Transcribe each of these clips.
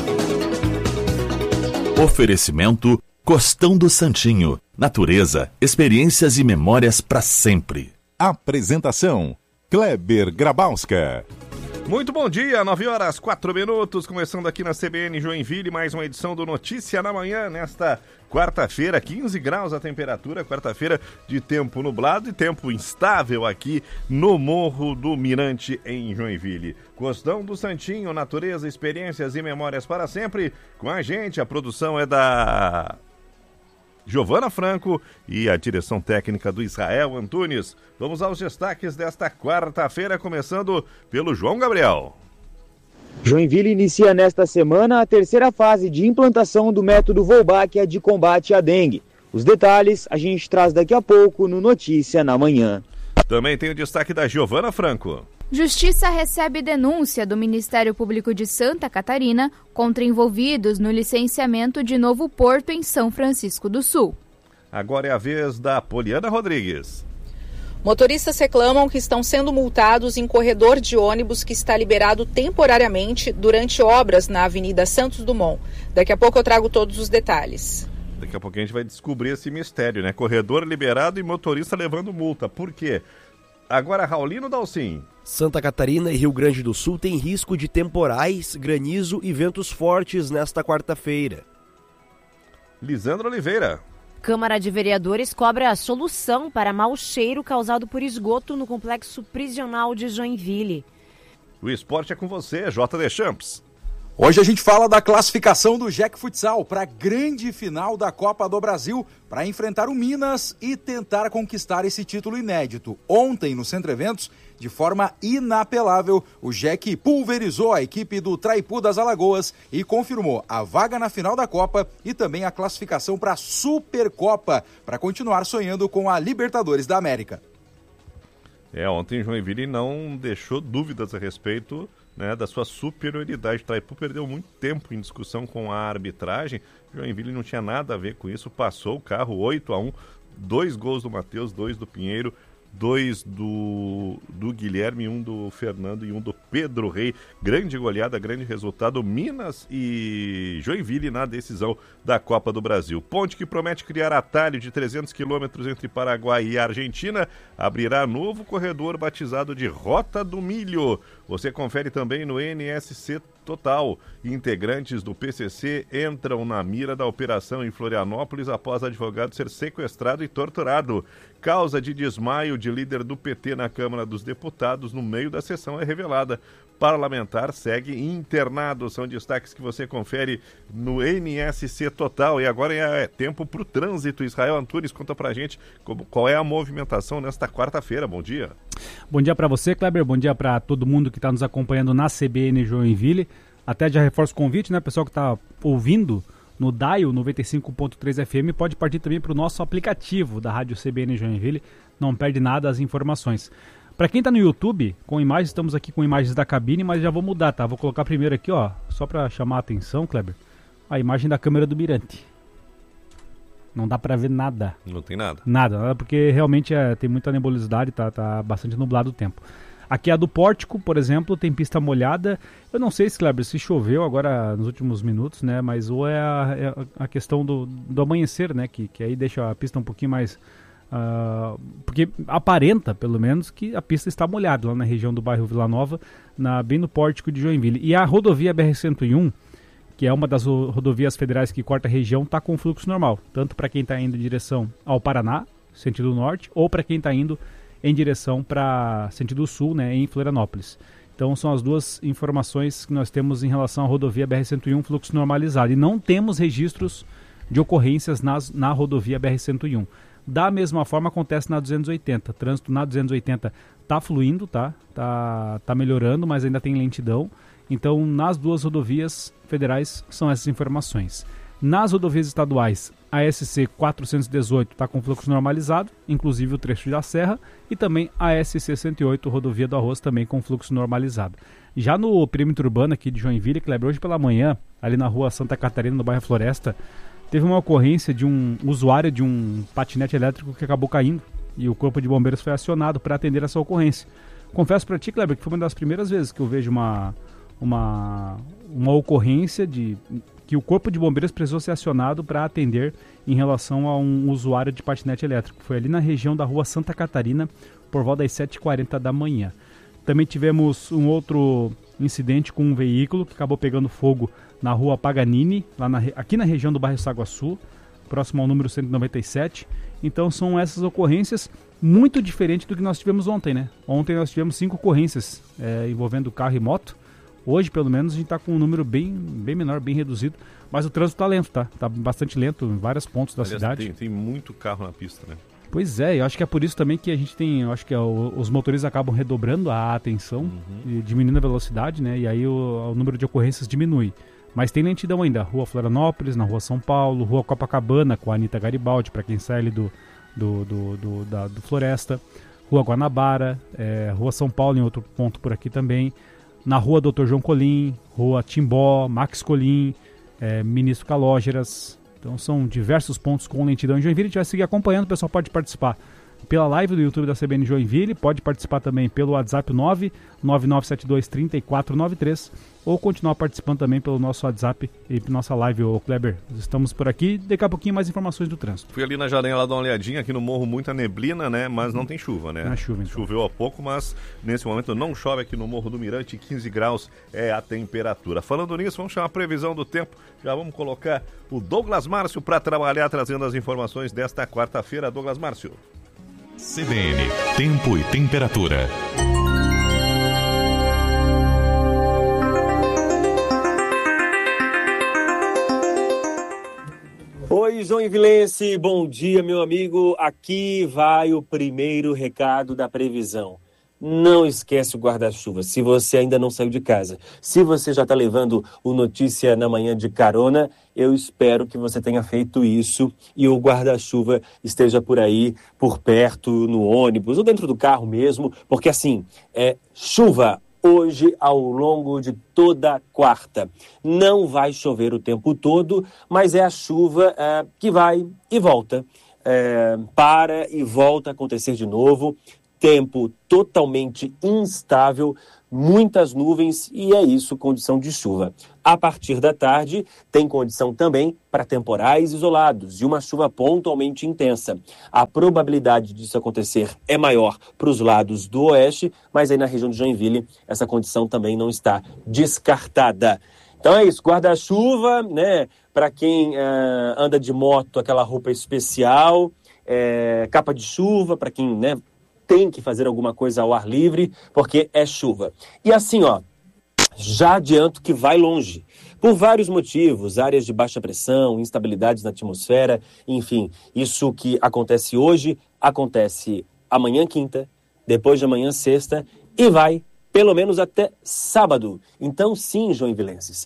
Oferecimento Costão do Santinho. Natureza, experiências e memórias para sempre. Apresentação: Kleber Grabowska. Muito bom dia, 9h04, começando aqui na CBN Joinville, mais uma edição do Notícia na Manhã, nesta quarta-feira, 15 graus a temperatura, quarta-feira de tempo nublado e tempo instável aqui no Morro do Mirante, em Joinville. Costão do Santinho, natureza, experiências e memórias para sempre. Com a gente, a produção é da Giovana Franco e a direção técnica do Israel Antunes. Vamos aos destaques desta quarta-feira, começando pelo João Gabriel. Joinville inicia nesta semana a terceira fase de implantação do método Wolbachia de combate à dengue. Os detalhes a gente traz daqui a pouco no Notícia na Manhã. Também tem o destaque da Giovana Franco. Justiça recebe denúncia do Ministério Público de Santa Catarina contra envolvidos no licenciamento de novo porto em São Francisco do Sul. Agora é a vez da Poliana Rodrigues. Motoristas reclamam que estão sendo multados em corredor de ônibus que está liberado temporariamente durante obras na Avenida Santos Dumont. Daqui a pouco eu trago todos os detalhes. Daqui a pouco a gente vai descobrir esse mistério, né? Corredor liberado e motorista levando multa. Por quê? Agora, Raulino Dalcin. Santa Catarina e Rio Grande do Sul têm risco de temporais, granizo e ventos fortes nesta quarta-feira. Lisandro Oliveira. Câmara de Vereadores cobra a solução para mau cheiro causado por esgoto no complexo prisional de Joinville. O esporte é com você, JD Champs. Hoje a gente fala da classificação do Jack Futsal para a grande final da Copa do Brasil para enfrentar o Minas e tentar conquistar esse título inédito. Ontem, no Centro Eventos, de forma inapelável, o Jack pulverizou a equipe do Traipu das Alagoas e confirmou a vaga na final da Copa e também a classificação para a Supercopa para continuar sonhando com a Libertadores da América. Ontem Joinville não deixou dúvidas a respeito, né, da sua superioridade. Traipu perdeu muito tempo em discussão com a arbitragem. Joinville não tinha nada a ver com isso, passou o carro 8-1, 2 gols do Matheus, 2 do Pinheiro, 2 do Guilherme, 1 do Fernando e 1 do Pedro Rei. Grande goleada, grande resultado. Minas e Joinville na decisão da Copa do Brasil. Ponte que promete criar atalho de 300 quilômetros entre Paraguai e Argentina abrirá novo corredor batizado de Rota do Milho. Você confere também no NSC Total. Integrantes do PCC entram na mira da operação em Florianópolis após advogado ser sequestrado e torturado. Causa de desmaio de líder do PT na Câmara dos Deputados no meio da sessão é revelada. Parlamentar segue internado. São destaques que você confere no NSC Total. E agora é tempo para o trânsito. Israel Antunes, conta pra gente qual é a movimentação nesta quarta-feira. Bom dia. Bom dia para você, Kleber. Bom dia para todo mundo que está nos acompanhando na CBN Joinville. Até já reforço o convite, né? Pessoal que está ouvindo no Dial 95.3 FM pode partir também para o nosso aplicativo da Rádio CBN Joinville. Não perde nada as informações. Para quem está no YouTube, com imagens, estamos aqui com imagens da cabine, mas já vou mudar, tá? Vou colocar primeiro aqui, ó, só para chamar a atenção, Kleber, a imagem da câmera do Mirante. Não dá para ver nada. Não tem nada? Nada, porque realmente tem muita nebulosidade, tá bastante nublado o tempo. Aqui a do Pórtico, por exemplo, tem pista molhada. Eu não sei, Kleber, se choveu agora nos últimos minutos, né? Mas ou é a questão do amanhecer, né? Que aí deixa a pista um pouquinho mais... porque aparenta, pelo menos, que a pista está molhada lá na região do bairro Vila Nova, bem no Pórtico de Joinville. E a rodovia BR-101, que é uma das rodovias federais que corta a região, está com fluxo normal. Tanto para quem está indo em direção ao Paraná, sentido norte, ou para quem está indo em direção para sentido sul, né, em Florianópolis. Então são as duas informações que nós temos em relação à rodovia BR-101, fluxo normalizado. E não temos registros de ocorrências na rodovia BR-101. Da mesma forma acontece na 280. Trânsito na 280 está fluindo, tá melhorando, mas ainda tem lentidão. Então, nas duas rodovias federais são essas informações. Nas rodovias estaduais, a SC 418 está com fluxo normalizado, inclusive o trecho da Serra, e também a SC 108, rodovia do Arroz, também com fluxo normalizado. Já no perímetro urbano aqui de Joinville, Kleber, hoje pela manhã, ali na rua Santa Catarina, no bairro Floresta, teve uma ocorrência de um usuário de um patinete elétrico que acabou caindo e o corpo de bombeiros foi acionado para atender essa ocorrência. Confesso para ti, Kleber, que foi uma das primeiras vezes que eu vejo uma uma ocorrência de que o Corpo de Bombeiros precisou ser acionado para atender em relação a um usuário de patinete elétrico. Foi ali na região da rua Santa Catarina, por volta das 7h40 da manhã. Também tivemos um outro incidente com um veículo que acabou pegando fogo na rua Paganini, aqui na região do bairro Saguaçu, próximo ao número 197. Então são essas ocorrências muito diferentes do que nós tivemos ontem, né? Ontem nós tivemos 5 ocorrências envolvendo carro e moto. Hoje, pelo menos, a gente está com um número bem menor, bem reduzido. Mas o trânsito está lento, tá? Está bastante lento em vários pontos da cidade. Tem muito carro na pista, né? Pois é, eu acho que é por isso também que a gente tem... Eu acho que os motoristas acabam redobrando a atenção e diminuindo a velocidade, né? E aí o número de ocorrências diminui. Mas tem lentidão ainda. Rua Florianópolis, na Rua São Paulo, Rua Copacabana, com a Anitta Garibaldi, para quem sai ali do Floresta. Rua Guanabara, Rua São Paulo, em outro ponto por aqui também. Na Rua Dr. João Colim, Rua Timbó, Max Colim, Ministro Calógeras. Então são diversos pontos com lentidão em Joinville. A gente vai seguir acompanhando, o pessoal pode participar pela live do YouTube da CBN Joinville, pode participar também pelo WhatsApp 999723493 ou continuar participando também pelo nosso WhatsApp e nossa live, ô Kleber. Estamos por aqui, daqui a pouquinho mais informações do trânsito. Fui ali na janela dar uma olhadinha, aqui no morro muita neblina, né, mas não tem chuva, né? Não é chuva, então. Choveu há pouco, mas nesse momento não chove aqui no Morro do Mirante, 15 graus é a temperatura. Falando nisso, vamos chamar a previsão do tempo, já vamos colocar o Douglas Márcio para trabalhar, trazendo as informações desta quarta-feira. Douglas Márcio. CBN, tempo e temperatura. Oi, joinvilense, bom dia, meu amigo. Aqui vai o primeiro recado da previsão. Não esquece o guarda-chuva, se você ainda não saiu de casa. Se você já está levando o Notícia na Manhã de carona, eu espero que você tenha feito isso e o guarda-chuva esteja por aí, por perto, no ônibus ou dentro do carro mesmo, porque assim, chuva hoje ao longo de toda a quarta. Não vai chover o tempo todo, mas é a chuva que vai e volta. Para e volta a acontecer de novo. Tempo totalmente instável, muitas nuvens e é isso, condição de chuva. A partir da tarde, tem condição também para temporais isolados e uma chuva pontualmente intensa. A probabilidade disso acontecer é maior para os lados do oeste, mas aí na região de Joinville, essa condição também não está descartada. Então é isso, guarda-chuva, né? Para quem anda de moto, aquela roupa especial, capa de chuva, para quem, né, tem que fazer alguma coisa ao ar livre, porque é chuva. E assim, já adianto que vai longe. Por vários motivos, áreas de baixa pressão, instabilidades na atmosfera, enfim, isso que acontece hoje, acontece amanhã quinta, depois de amanhã sexta, e vai pelo menos até sábado. Então sim, joinvilenses,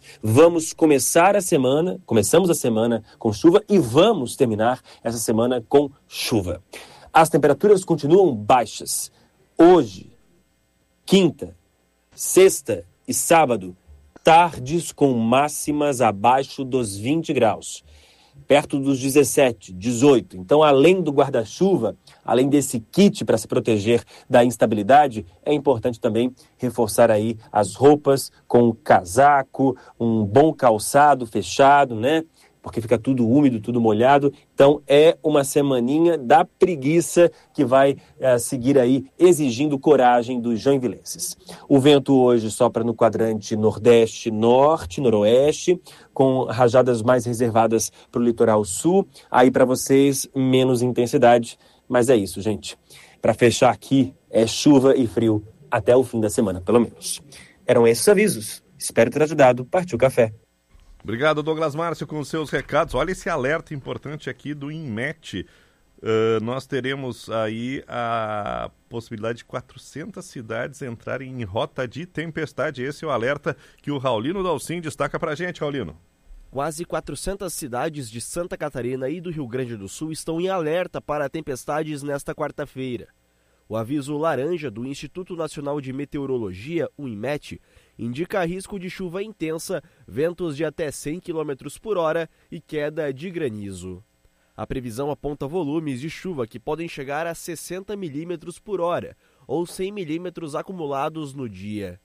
começamos a semana com chuva e vamos terminar essa semana com chuva. As temperaturas continuam baixas. Hoje, quinta, sexta e sábado, tardes com máximas abaixo dos 20 graus. Perto dos 17, 18. Então, além do guarda-chuva, além desse kit para se proteger da instabilidade, é importante também reforçar aí as roupas com casaco, um bom calçado fechado, né? Porque fica tudo úmido, tudo molhado. Então é uma semaninha da preguiça que vai seguir aí exigindo coragem dos joinvilenses. O vento hoje sopra no quadrante nordeste, norte, noroeste, com rajadas mais reservadas para o litoral sul. Aí para vocês, menos intensidade. Mas é isso, gente. Para fechar aqui, é chuva e frio até o fim da semana, pelo menos. Eram esses avisos. Espero ter ajudado. Partiu o café. Obrigado, Douglas Márcio, com os seus recados. Olha esse alerta importante aqui do INMET. Nós teremos aí a possibilidade de 400 cidades entrarem em rota de tempestade. Esse é o alerta que o Raulino Dalcin destaca pra gente, Raulino. Quase 400 cidades de Santa Catarina e do Rio Grande do Sul estão em alerta para tempestades nesta quarta-feira. O aviso laranja do Instituto Nacional de Meteorologia, o INMET, indica risco de chuva intensa, ventos de até 100 km por hora e queda de granizo. A previsão aponta volumes de chuva que podem chegar a 60 milímetros por hora, ou 100 milímetros acumulados no dia.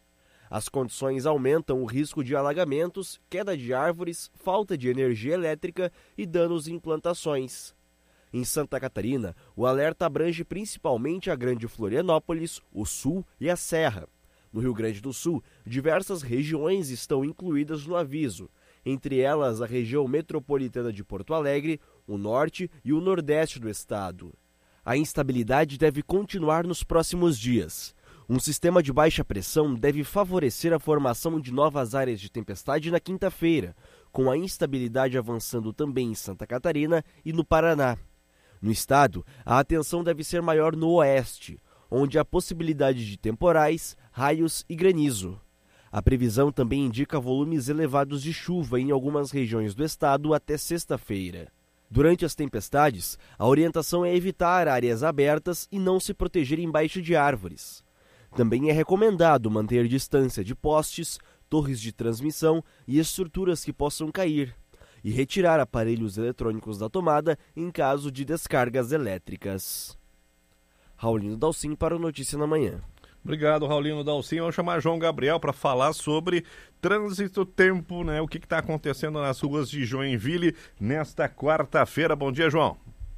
As condições aumentam o risco de alagamentos, queda de árvores, falta de energia elétrica e danos em plantações. Em Santa Catarina, o alerta abrange principalmente a Grande Florianópolis, o Sul e a Serra. No Rio Grande do Sul, diversas regiões estão incluídas no aviso, entre elas a região metropolitana de Porto Alegre, o norte e o nordeste do estado. A instabilidade deve continuar nos próximos dias. Um sistema de baixa pressão deve favorecer a formação de novas áreas de tempestade na quinta-feira, com a instabilidade avançando também em Santa Catarina e no Paraná. No estado, a atenção deve ser maior no oeste, onde há possibilidade de temporais, raios e granizo. A previsão também indica volumes elevados de chuva em algumas regiões do estado até sexta-feira. Durante as tempestades, a orientação é evitar áreas abertas e não se proteger embaixo de árvores. Também é recomendado manter distância de postes, torres de transmissão e estruturas que possam cair, e retirar aparelhos eletrônicos da tomada em caso de descargas elétricas. Raulino Dalcin para o Notícia na Manhã. Obrigado, Raulino Dalcin. Vamos chamar João Gabriel para falar sobre trânsito, tempo, né? O que está acontecendo nas ruas de Joinville nesta quarta-feira. Bom dia, João.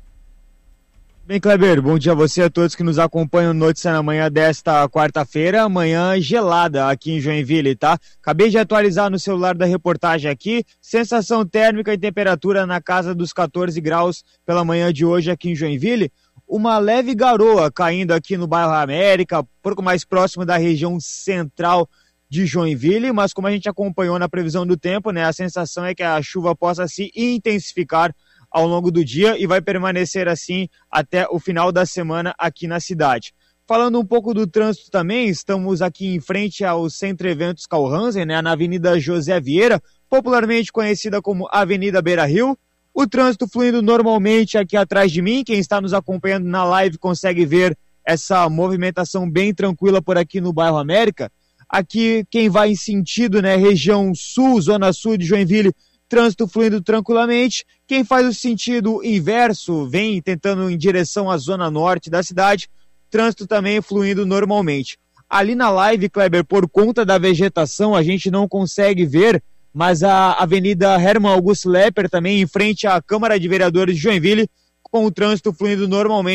Bem, Kleber, bom dia a você e a todos que nos acompanham no Notícia na Manhã desta quarta-feira, manhã gelada aqui em Joinville, tá? Acabei de atualizar no celular da reportagem aqui, sensação térmica e temperatura na casa dos 14 graus pela manhã de hoje aqui em Joinville, uma leve garoa caindo aqui no bairro América, um pouco mais próximo da região central de Joinville, mas como a gente acompanhou na previsão do tempo, né, a sensação é que a chuva possa se intensificar ao longo do dia e vai permanecer assim até o final da semana aqui na cidade. Falando um pouco do trânsito também, estamos aqui em frente ao Centro Eventos Carl-Hansen, né, na Avenida José Vieira, popularmente conhecida como Avenida Beira Rio. O trânsito fluindo normalmente aqui atrás de mim, quem está nos acompanhando na live consegue ver essa movimentação bem tranquila por aqui no bairro América. Aqui quem vai em sentido, né, região sul, zona sul de Joinville, trânsito fluindo tranquilamente. Quem faz o sentido inverso, vem tentando em direção à zona norte da cidade, trânsito também fluindo normalmente. Ali na live, Kleber, por conta da vegetação, a gente não consegue ver, mas a Avenida Hermann August Lepper também em frente à Câmara de Vereadores de Joinville, com o trânsito fluindo normalmente.